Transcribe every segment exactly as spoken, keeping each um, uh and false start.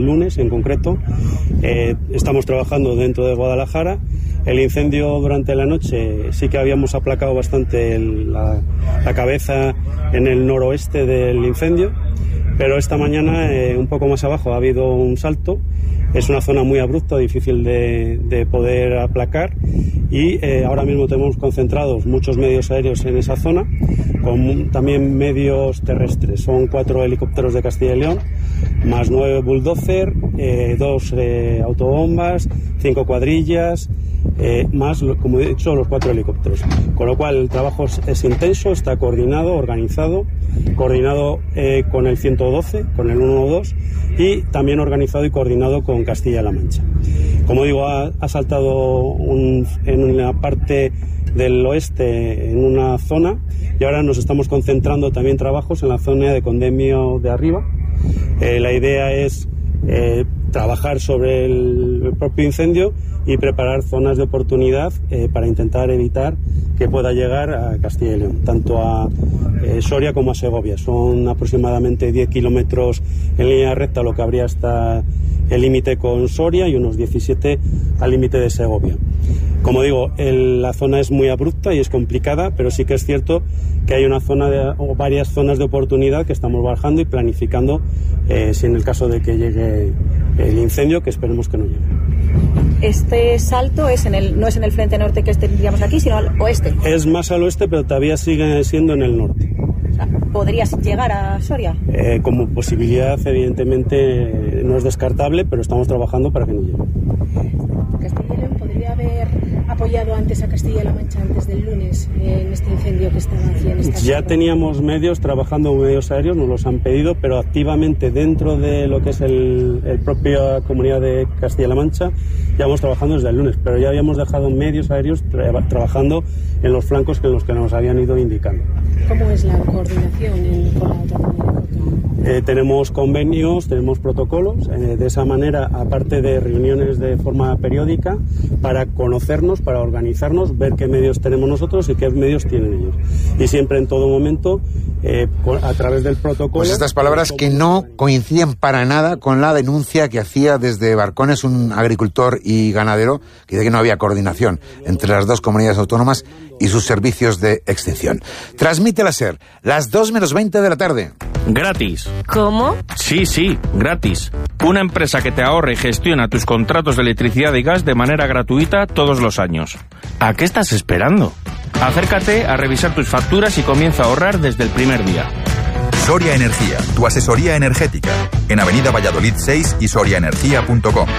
Lunes en concreto, eh, estamos trabajando dentro de Guadalajara. El incendio durante la noche sí que habíamos aplacado bastante el, la, la cabeza en el noroeste del incendio, pero esta mañana eh, un poco más abajo ha habido un salto. Es una zona muy abrupta, difícil de, de poder aplacar, y eh, ahora mismo tenemos concentrados muchos medios aéreos en esa zona, con también medios terrestres. Son cuatro helicópteros de Castilla y León, más nueve bulldozer, eh, dos eh, autobombas, cinco cuadrillas, eh, más, como he dicho, los cuatro helicópteros. Con lo cual el trabajo es, es intenso, está coordinado, organizado, coordinado eh, con el ciento doce, con el ciento doce, y también organizado y coordinado con Castilla-La Mancha. Como digo, ha, ha saltado un, en una parte del oeste, en una zona, y ahora nos estamos concentrando también trabajos en la zona de Condemio de arriba. Eh, la idea es eh, trabajar sobre el, el propio incendio y preparar zonas de oportunidad eh, para intentar evitar que pueda llegar a Castilla y León, tanto a eh, Soria como a Segovia. Son aproximadamente diez kilómetros en línea recta lo que habría hasta el límite con Soria y unos diecisiete al límite de Segovia. Como digo, el, la zona es muy abrupta y es complicada, pero sí que es cierto que hay una zona de, o varias zonas de oportunidad que estamos bajando y planificando eh, si en el caso de que llegue el incendio, que esperemos que no llegue. Este salto es en el, no es en el frente norte que tendríamos aquí, sino al oeste. Es más al oeste, pero todavía sigue siendo en el norte. O sea, ¿podrías llegar a Soria? Eh, como posibilidad, evidentemente, no es descartable, pero estamos trabajando para que no llegue. ¿Castilla y León podría haber apoyado antes a Castilla-La Mancha antes del lunes en este incendio que estaba aquí en esta Ya zona? teníamos medios trabajando, medios aéreos, nos los han pedido, pero activamente dentro de lo que es el, el propia comunidad de Castilla-La Mancha, ya vamos trabajando desde el lunes, pero ya habíamos dejado medios aéreos tra- trabajando en los flancos que en los que nos habían ido indicando. ¿Cómo es la coordinación en, con la otra comunidad autónoma? Eh, tenemos convenios, tenemos protocolos, eh, de esa manera, aparte de reuniones de forma periódica, para conocernos, para organizarnos, ver qué medios tenemos nosotros y qué medios tienen ellos. Y siempre, en todo momento, eh, a través del protocolo... Pues estas palabras que no coinciden para nada con la denuncia que hacía desde Barcones un agricultor y ganadero, que dice que no había coordinación entre las dos comunidades autónomas y sus servicios de extinción. Transmite la SER, las dos menos veinte de la tarde. Gratis. ¿Cómo? Sí, sí, gratis. Una empresa que te ahorra y gestiona tus contratos de electricidad y gas de manera gratuita todos los años. ¿A qué estás esperando? Acércate a revisar tus facturas y comienza a ahorrar desde el primer día. Soria Energía, tu asesoría energética. En Avenida Valladolid seis y soria energía punto com.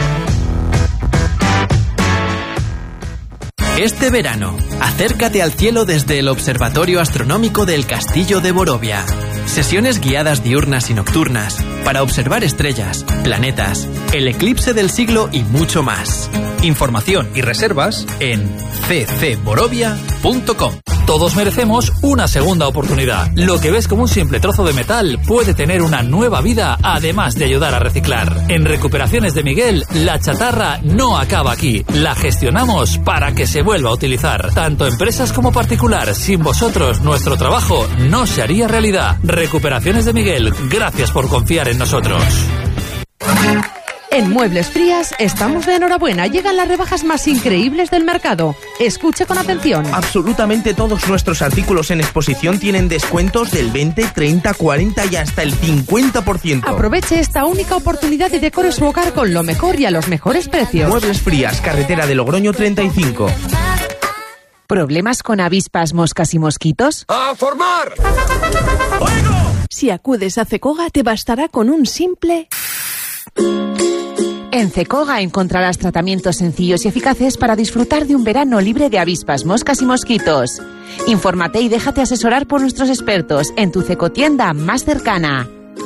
Este verano, acércate al cielo desde el Observatorio Astronómico del Castillo de Borovia. Sesiones guiadas diurnas y nocturnas para observar estrellas, planetas, el eclipse del siglo y mucho más. Información y reservas en c c borovia punto com. Todos merecemos una segunda oportunidad. Lo que ves como un simple trozo de metal puede tener una nueva vida, además de ayudar a reciclar. En Recuperaciones de Miguel, la chatarra no acaba aquí. La gestionamos para que se vuelva a utilizar. Tanto empresas como particular. Sin vosotros, nuestro trabajo no se haría realidad. Recuperaciones de Miguel, gracias por confiar en nosotros. En Muebles Frías estamos de enhorabuena. Llegan las rebajas más increíbles del mercado. Escuche con atención. Absolutamente todos nuestros artículos en exposición tienen descuentos del veinte, treinta, cuarenta y hasta el cincuenta por ciento. Aproveche esta única oportunidad y decore su hogar con lo mejor y a los mejores precios. Muebles Frías, carretera de Logroño treinta y cinco. ¿Problemas con avispas, moscas y mosquitos? ¡A formar! ¡Fuego! Si acudes a Cecoga te bastará con un simple... En Cecoga encontrarás tratamientos sencillos y eficaces para disfrutar de un verano libre de avispas, moscas y mosquitos. Infórmate y déjate asesorar por nuestros expertos en tu Cecotienda más cercana.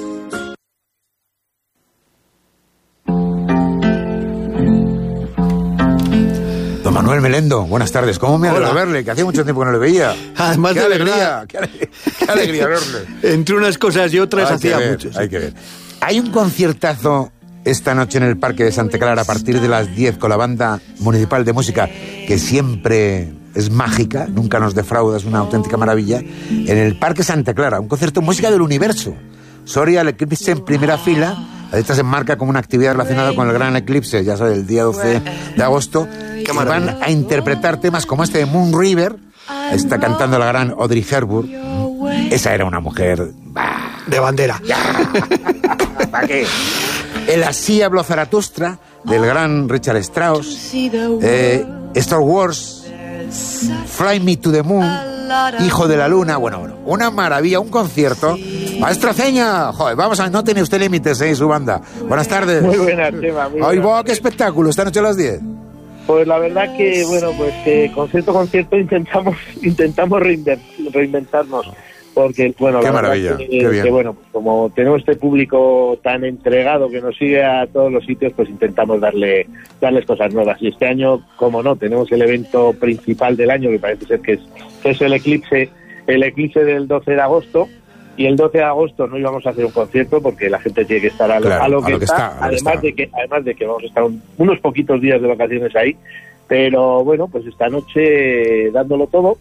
Don Manuel Melendo, buenas tardes. ¿Cómo me alegra verle? Que hacía mucho tiempo que no le veía. Además qué de alegría, verdad. qué alegría, qué alegría verle. Entre unas cosas y otras hay hacía ver, mucho. Sí. Hay que ver. Hay un conciertazo esta noche en el Parque de Santa Clara a partir de las diez con la Banda Municipal de Música, que siempre es mágica, nunca nos defrauda, es una auténtica maravilla, en el Parque Santa Clara, un concierto de música del universo. Soria, el eclipse en primera fila, la esta se enmarca como una actividad relacionada con el gran eclipse, ya sabes, el día doce de agosto. Que van a interpretar temas como este de Moon River. Está cantando la gran Audrey Hepburn. Esa era una mujer... Bah, de bandera. ¿Para qué? El Así habló Zaratustra, del gran Richard Strauss. Eh, Star Wars, Fly Me to the Moon, Hijo de la Luna. Bueno, bueno, una maravilla, un concierto. Maestra Ceña, joder, vamos a... No tiene usted límites, ¿eh? Su banda. Buenas tardes. Muy buenas, Chema. Ay, wow, qué espectáculo, esta noche a las diez. Pues la verdad que, bueno, pues eh, concierto, concierto intentamos intentamos reinvent, reinventarnos, porque, bueno, qué la maravilla, verdad que, qué bien. que, bueno, pues como tenemos este público tan entregado que nos sigue a todos los sitios, pues intentamos darle darles cosas nuevas. Y este año, como no, tenemos el evento principal del año, que parece ser que es, que es el eclipse, el eclipse del doce de agosto, y el doce de agosto no íbamos a hacer un concierto porque la gente tiene que estar a lo, claro, a lo, que, a lo que está, está además está. de que además de que vamos a estar un, unos poquitos días de vacaciones ahí, pero bueno, pues esta noche dándolo todo,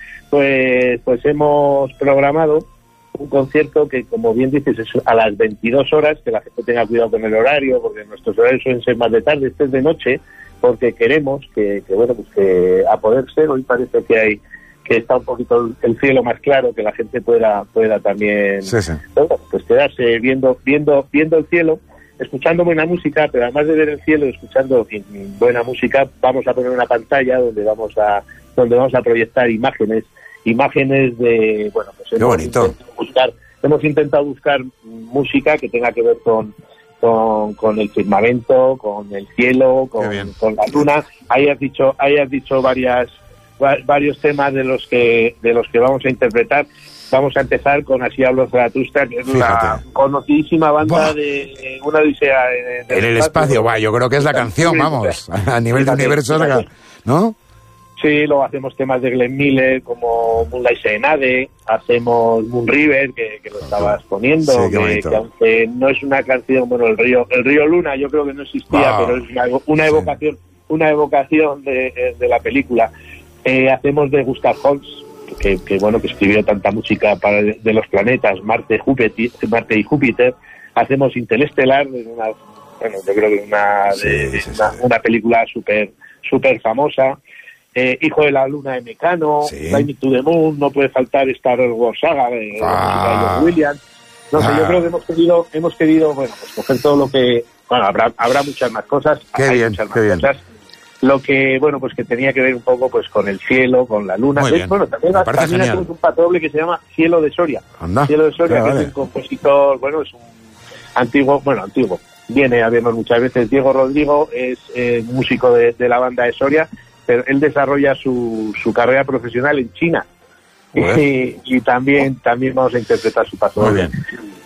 pues pues hemos programado un concierto que, como bien dices, es a las veintidós horas, que la gente tenga cuidado con el horario, porque nuestros horarios suelen ser más de tarde, este es de noche, porque queremos que, que bueno, pues que a poder ser, hoy parece que hay que está un poquito el cielo más claro, que la gente pueda pueda también sí, sí. Bueno, pues quedarse viendo viendo viendo el cielo, escuchando buena música, pero además de ver el cielo y escuchando buena música, vamos a poner una pantalla donde vamos a donde vamos a proyectar imágenes imágenes de, bueno, pues qué bonito. Intentado buscar, hemos intentado buscar música que tenga que ver con con, con el firmamento, con el cielo, con, con la luna. Ahí has dicho ahí has dicho varias varios temas de los que de los que vamos a interpretar. Vamos a empezar con Así habló Zaratustra, que es Fíjate. la conocidísima banda Buah. de Una odisea en, en, en el espacio. Va, yo creo que es la canción, vamos, a nivel de universo, ¿no? Sí, luego hacemos temas de Glenn Miller como Moonlight Serenade, hacemos Moon River, que, que lo estabas poniendo, sí, que, que aunque no es una canción, bueno, el río el río Luna yo creo que no existía, wow. pero es una, una evocación sí. una evocación de, de la película. Eh, hacemos de Gustav Holst, que, que bueno, que escribió tanta música para de, de los planetas, Marte, Júpiter, Marte y Júpiter. Hacemos Interestelar, una, bueno, yo creo que una, sí, de, sí, una, sí. una película súper super famosa. Eh, Hijo de la Luna de Mecano, sí. Fly Me to the Moon, no puede faltar Star Wars Saga de, ah. de Williams. No sé, ah. yo creo que hemos querido, hemos querido, bueno, pues coger todo lo que, bueno, habrá, habrá muchas más cosas. Qué hay bien, muchas más qué bien. cosas. Lo que, bueno, pues que tenía que ver un poco pues con el cielo, con la luna. Muy bien. Bueno, también, también hacemos un pato doble que se llama Cielo de Soria. Anda. Cielo de Soria, ya, que vale. es un compositor, bueno, es un antiguo, bueno, antiguo. Viene a vernos muchas veces. Diego Rodrigo es eh, músico de, de la banda de Soria, pero él desarrolla su, su carrera profesional en China. Y, y también, también vamos a interpretar su pato doble. Muy bien.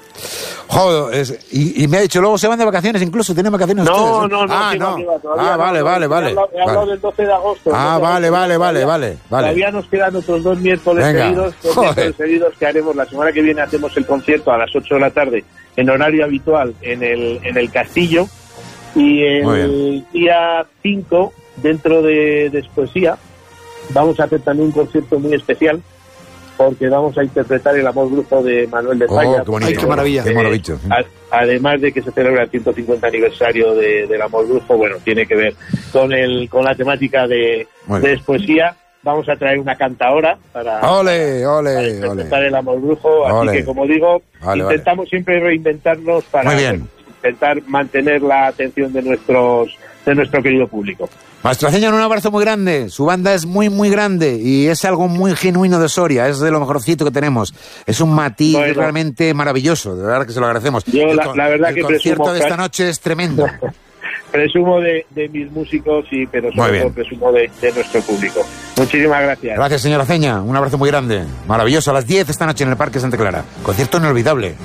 Joder, es, y, y me ha dicho, luego se van de vacaciones, incluso tienen vacaciones no, ustedes. No, no, ah, no. no. Lleva, ah, vale, no, vale, vale. He hablado, he hablado vale. del doce de agosto. Ah, vale, vale, vale, vale, vale. Todavía nos quedan otros dos miércoles Venga. seguidos, dos Joder. miércoles seguidos que haremos. La semana que viene hacemos el concierto a las ocho de la tarde en horario habitual en el, en el Castillo. Y el día cinco, dentro de, de Poesía, vamos a hacer también un concierto muy especial, porque vamos a interpretar El amor brujo de Manuel de Falla. Oh, qué bonito. Ay, qué maravilla. Qué maravilla. Eh, además de que se celebra el ciento cincuenta aniversario de, del amor brujo, bueno, tiene que ver con el con la temática de, de Poesía. Vamos a traer una cantaora para, ole, ole, para interpretar ole. El amor brujo. Ole. Así que, como digo, vale, intentamos vale. siempre reinventarnos para Muy bien. intentar mantener la atención de nuestros de nuestro querido público. Maestro Ceña, un abrazo muy grande. Su banda es muy, muy grande y es algo muy genuino de Soria. Es de lo mejorcito que tenemos. Es un matiz bueno, realmente maravilloso. De verdad que se lo agradecemos. Yo, el, la, la verdad el que concierto presumo, de esta noche es tremendo. Presumo de, de mis músicos, y pero sobre todo presumo de, de nuestro público. Muchísimas gracias. Gracias, señora Ceña. Un abrazo muy grande. Maravilloso. A las diez esta noche en el Parque Santa Clara. Concierto inolvidable.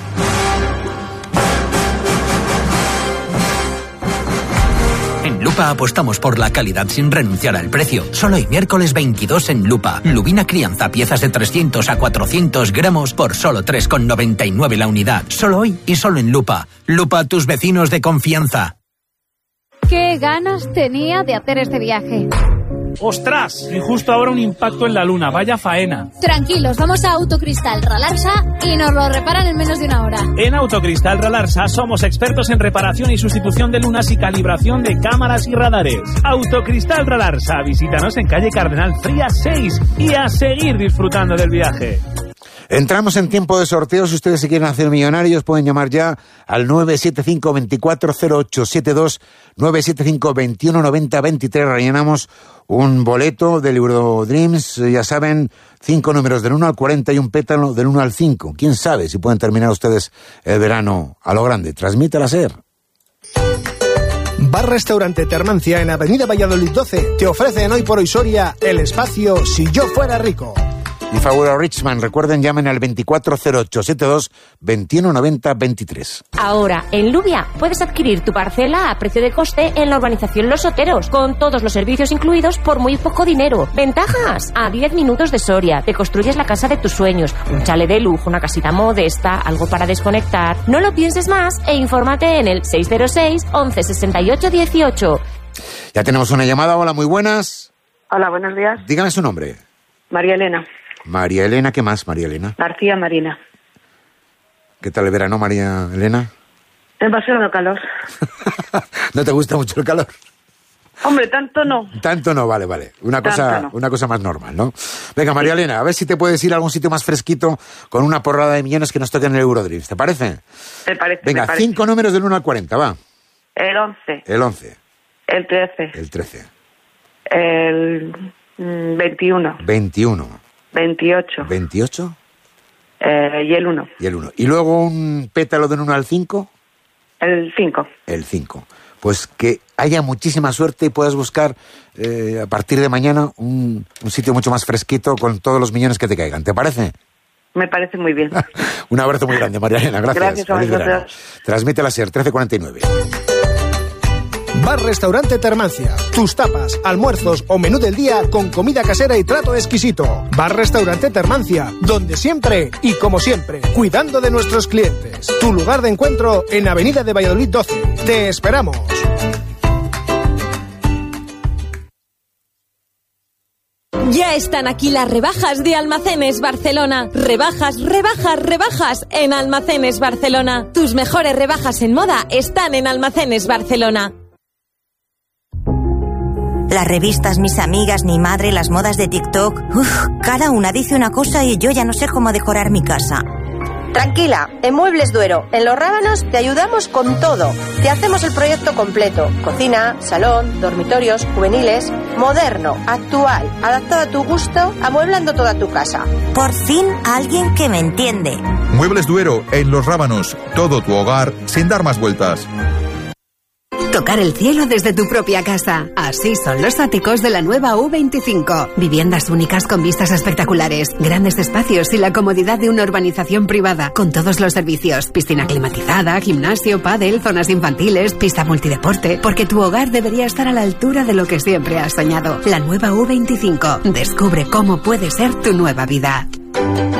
En Lupa apostamos por la calidad sin renunciar al precio. Solo hoy miércoles veintidós en Lupa. Lubina crianza, piezas de trescientos a cuatrocientos gramos por solo tres con noventa y nueve la unidad. Solo hoy y solo en Lupa. Lupa, tus vecinos de confianza. Qué ganas tenía de hacer este viaje. ¡Ostras! Y justo ahora un impacto en la luna, vaya faena. Tranquilos, vamos a Autocristal Ralarsa y nos lo reparan en menos de una hora. En Autocristal Ralarsa somos expertos en reparación y sustitución de lunas y calibración de cámaras y radares. Autocristal Ralarsa, visítanos en calle Cardenal Frías seis y a seguir disfrutando del viaje. Entramos en tiempo de sorteos. Si ustedes se quieren hacer millonarios, pueden llamar ya al nueve siete cinco, veinticuatro cero ocho setenta y dos, nueve siete cinco, veintiuno noventa veintitrés. Rellenamos un boleto del Eurodreams. Ya saben, cinco números del uno al cuarenta y un pétalo del uno al cinco. ¿Quién sabe si pueden terminar ustedes el verano a lo grande? Transmítela SER. Bar Restaurante Termancia en Avenida Valladolid doce te ofrecen hoy por hoy Soria el espacio Si Yo Fuera Rico. Y Fabula Richman, recuerden, llamen al veinticuatro cero ocho setenta y dos, veintiuno noventa veintitrés. Ahora, en Lubia, puedes adquirir tu parcela a precio de coste en la urbanización Los Soteros, con todos los servicios incluidos por muy poco dinero. ¡Ventajas! A diez minutos de Soria, te construyes la casa de tus sueños, un chalet de lujo, una casita modesta, algo para desconectar. No lo pienses más e infórmate en el seis cero seis, once sesenta y ocho dieciocho. Ya tenemos una llamada. Hola, muy buenas. Hola, buenos días. Dígame su nombre. María Elena. María Elena, ¿qué más, María Elena? García Marina. ¿Qué tal el verano, María Elena? Demasiado calor. ¿No te gusta mucho el calor? Hombre, tanto no. Tanto no, vale, vale. Una Tanto cosa, no. una cosa más normal, ¿no? Venga, María Elena, a ver si te puedes ir a algún sitio más fresquito con una porrada de millones que nos toquen en el Eurodreams, ¿te parece? Me parece, Venga, me parece. cinco números del uno al cuarenta, va. El once. El once. El trece. El trece. El mm, veintiuno. veintiuno. veintiocho. veintiocho. Eh, y el uno. Y el uno. Y luego un pétalo del uno al cinco. El cinco. El cinco. Pues que haya muchísima suerte y puedas buscar eh, a partir de mañana un, un sitio mucho más fresquito con todos los millones que te caigan. ¿Te parece? Me parece muy bien. Un abrazo muy grande, María Elena. Gracias. Gracias a Feliz vosotros. verano. Transmite la SER, trece cuarenta y nueve. Bar Restaurante Termancia. Tus tapas, almuerzos o menú del día con comida casera y trato exquisito. Bar Restaurante Termancia, donde siempre y como siempre, cuidando de nuestros clientes. Tu lugar de encuentro en Avenida de Valladolid doce. Te esperamos. Ya están aquí las rebajas de Almacenes Barcelona. Rebajas, rebajas, rebajas en Almacenes Barcelona. Tus mejores rebajas en moda están en Almacenes Barcelona. Las revistas, mis amigas, mi madre, las modas de TikTok. Uf, cada una dice una cosa y yo ya no sé cómo decorar mi casa. Tranquila, en Muebles Duero, en Los Rábanos te ayudamos con todo. Te hacemos el proyecto completo. Cocina, salón, dormitorios, juveniles, moderno, actual, adaptado a tu gusto, amueblando toda tu casa. Por fin alguien que me entiende. Muebles Duero, en Los Rábanos. Todo tu hogar sin dar más vueltas. Tocar el cielo desde tu propia casa. Así son los áticos de la nueva U veinticinco. Viviendas únicas con vistas espectaculares, grandes espacios y la comodidad de una urbanización privada, con todos los servicios. Piscina climatizada, gimnasio, pádel, zonas infantiles, pista multideporte. Porque tu hogar debería estar a la altura de lo que siempre has soñado. La nueva U veinticinco. Descubre cómo puede ser tu nueva vida.